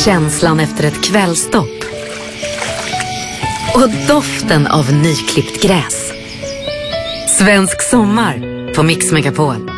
känslan efter ett kvällstopp och doften av nyklippt gräs. Svensk sommar på Mix Megapol.